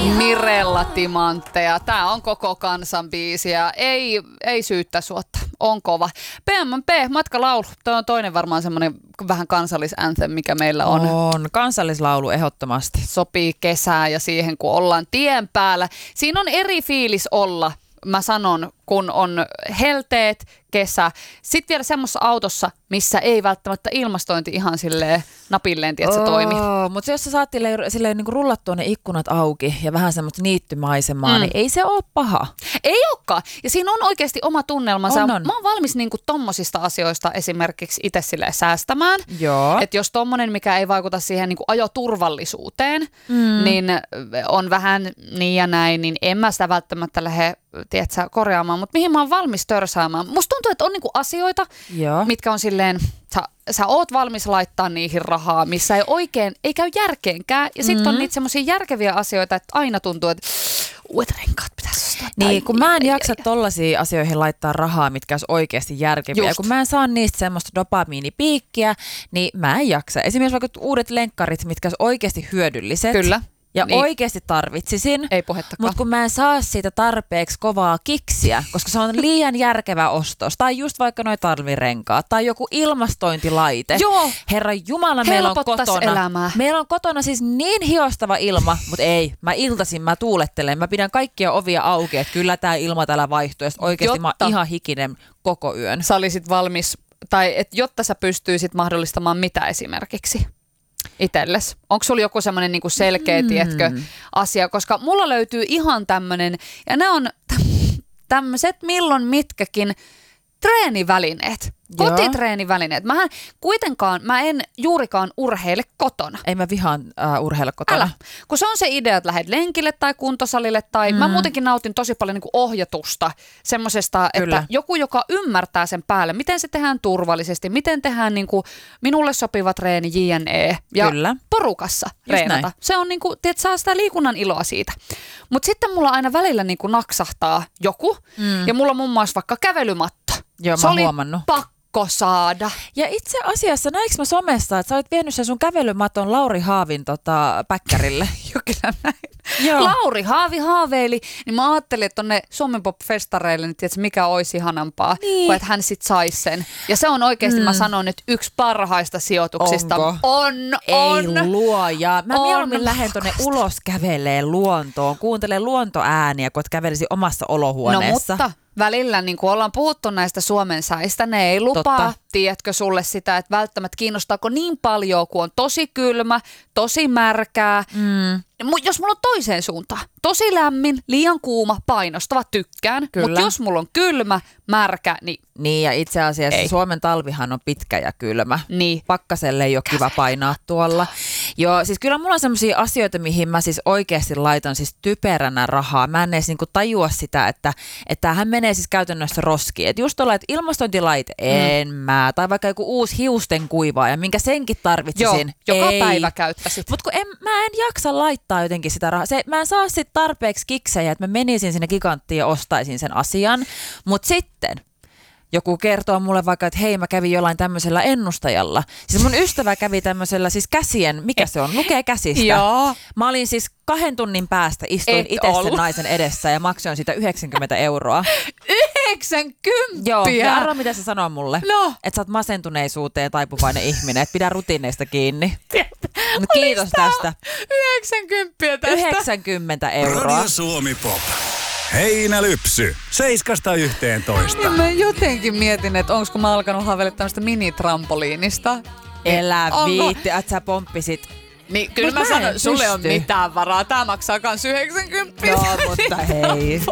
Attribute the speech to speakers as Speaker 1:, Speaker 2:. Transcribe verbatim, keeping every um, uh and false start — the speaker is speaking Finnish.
Speaker 1: Mirella Timantteja. Tää on koko kansan biisi ja ei, ei syyttä suotta. On kova. P M P, matkalaulu. Tämä on toinen varmaan semmoinen vähän kansallisanthem, mikä meillä on.
Speaker 2: On. Kansallislaulu ehdottomasti.
Speaker 1: Sopii kesään ja siihen, kun ollaan tien päällä. Siinä on eri fiilis olla, mä sanon, kun on helteet, kesä. Sitten vielä semmoisessa autossa, missä ei välttämättä ilmastointi ihan silleen napilleen, tiedätkö, oh, toimi.
Speaker 2: Mutta jos sä saat silleen, silleen niin kuin rullattua ne ikkunat auki ja vähän semmoista niittymaisemaa, mm. niin ei se ole paha.
Speaker 1: Ei olekaan. Ja siinä on oikeasti oma tunnelmansa.
Speaker 2: On, on.
Speaker 1: Mä oon valmis niin kuin tommosista asioista esimerkiksi itse silleen säästämään.
Speaker 2: Joo.
Speaker 1: Että jos tommonen, mikä ei vaikuta siihen niin kuin ajoturvallisuuteen, mm. niin on vähän niin ja näin, niin en mä sitä välttämättä lähde, tiedätkö, korjaamaan. Mutta mihin mä oon valmis törsäämään. Musta tuntuu, että on niin kuin asioita, Joo. mitkä on silleen, sä, sä oot valmis laittaa niihin rahaa, missä ei oikein, ei käy järkeenkään. Ja sitten mm. on niitä semmoisia järkeviä asioita, että aina tuntuu, että uudet renkaat pitäisi ostaa.
Speaker 2: Niin, kun mä en jaksa tollaisiin asioihin laittaa rahaa, mitkä olisi oikeasti järkeviä. Just. Kun mä en saa niistä semmoista dopamiinipiikkiä, niin mä en jaksa. Esimerkiksi vaikka uudet lenkkarit, mitkä olisi oikeasti hyödylliset.
Speaker 1: Kyllä.
Speaker 2: Ja
Speaker 1: niin.
Speaker 2: oikeasti tarvitsisin,
Speaker 1: ei puhettakaan.
Speaker 2: Mutta kun mä en saa siitä tarpeeksi kovaa kiksiä, koska se on liian järkevä ostos, tai just vaikka noi talvirenkaat, tai joku ilmastointilaite.
Speaker 1: Joo.
Speaker 2: Herra Jumala, meillä on kotona.
Speaker 1: Elämää.
Speaker 2: Meillä on kotona siis niin hiostava ilma, mutta ei, mä iltasin, mä tuulettelen, mä pidän kaikkia ovia auki, että kyllä tää ilma täällä vaihtuu, ja oikeasti mä oon ihan hikinen koko yön.
Speaker 1: Sä olisit valmis, tai et, jotta sä pystyisit mahdollistamaan mitä esimerkiksi? Itsellesi. Onko sulla joku semmoinen niinku selkeä, mm. tiedätkö, asia? Koska mulla löytyy ihan tämmöinen, ja ne on tämmöiset milloin mitkäkin treenivälineet.
Speaker 2: Joo.
Speaker 1: Kotitreenivälineet. Mähän kuitenkaan, mä en juurikaan urheile kotona.
Speaker 2: Ei mä vihaan uh, urheilla kotona.
Speaker 1: Älä. Kun se on se idea, että lähdet lenkille tai kuntosalille tai mm. mä muutenkin nautin tosi paljon niin kuin ohjatusta semmosesta, että joku, joka ymmärtää sen päälle, miten se tehdään turvallisesti, miten tehdään niin kuin minulle sopiva treeni jne. Ja Kyllä. porukassa treenata. Se on niin kuin, tiedät, saa sitä liikunnan iloa siitä. Mutta sitten mulla aina välillä niin kuin naksahtaa joku mm. ja mulla on muun muassa vaikka kävelymatto.
Speaker 2: Joo,
Speaker 1: se
Speaker 2: mä
Speaker 1: oli
Speaker 2: huomannut.
Speaker 1: pakko saada.
Speaker 2: Ja itse asiassa, näinkö mä somessa, että sä olit vienyt sen sun kävelymaton Lauri Haavin tota, päkkärille?
Speaker 1: Joo, kyllä näin.
Speaker 2: Joo.
Speaker 1: Lauri Haavi haaveili, niin mä ajattelin, että tonne Suomen Pop-festareille, niin tiedätkö, mikä olisi ihanampaa, niin. kuin että hän sit saisi sen. Ja se on oikeasti, mm. mä sanon, että yksi parhaista sijoituksista.
Speaker 2: Onko?
Speaker 1: On, on.
Speaker 2: Ei luoja. Mä
Speaker 1: on
Speaker 2: mieluummin lähden tonne ulos kävelee luontoon, kuuntele luontoääniä, kun et kävelisi omassa olohuoneessa.
Speaker 1: No mutta välillä, niin kuin ollaan puhuttu näistä Suomen säistä, ne ei lupaa, Totta. tiedätkö sulle sitä, että välttämättä kiinnostaako niin paljon, kun on tosi kylmä, tosi märkää. Mm. Jos mulla on toiseen suuntaan, tosi lämmin, liian kuuma, painostava, tykkään. Mutta jos mulla on kylmä, märkä, niin
Speaker 2: Niin ja itse asiassa
Speaker 1: ei.
Speaker 2: Suomen talvihan on pitkä ja kylmä.
Speaker 1: Niin.
Speaker 2: Pakkaselle ei ole kiva painaa tuolla. Joo, siis kyllä mulla on sellaisia asioita, mihin mä siis oikeasti laitan siis typeränä rahaa. Mä en edes niinku tajua sitä, että että tämähän menee siis käytännössä roskiin. Että just tuolla, että ilmastointilaite, mm. en mä. Tai vaikka joku uusi hiusten kuivaaja, minkä senkin tarvitsisin.
Speaker 1: Joo, joka
Speaker 2: ei.
Speaker 1: päivä käyttäisit.
Speaker 2: Mutta kun en, mä en jaksa laittaa jotenkin sitä rahaa. Se, mä en saa sit tarpeeksi kiksejä, että mä menisin sinne Giganttiin ja ostaisin sen asian. Mutta sitten joku kertoo mulle vaikka, että hei, mä kävin jollain tämmöisellä ennustajalla. Siis mun ystävä kävi tämmöisellä siis käsien, mikä se on, lukee käsistä.
Speaker 1: Joo.
Speaker 2: Mä olin siis kahden tunnin päästä, istuin itse sen naisen edessä ja maksoin siitä yhdeksänkymmentä euroa.
Speaker 1: yhdeksänkymmentä?
Speaker 2: Joo, ja arvo mitä se sanoo mulle.
Speaker 1: No.
Speaker 2: Että sä oot masentuneisuuteen taipuvainen ihminen, että pidä rutiineista kiinni. Mut kiitos tästä.
Speaker 1: yhdeksänkymmentä tästä.
Speaker 2: yhdeksänkymmentä euroa.
Speaker 3: Radio Suomi Pop. Heinälypsy. Seiskasta yhteentoista.
Speaker 1: Niin mä jotenkin mietin, että onko mä alkanut haaveilla tämmöistä minitrampoliinista.
Speaker 2: Elä
Speaker 1: Onko?
Speaker 2: viitti, että sä pomppisit.
Speaker 1: Niin, kyllä
Speaker 2: Mut
Speaker 1: mä,
Speaker 2: mä
Speaker 1: sanon,
Speaker 2: en
Speaker 1: sulle on
Speaker 2: pysty.
Speaker 1: mitään varaa. Tää maksaa kans yhdeksänkymmentä.
Speaker 2: Joo, mutta hei.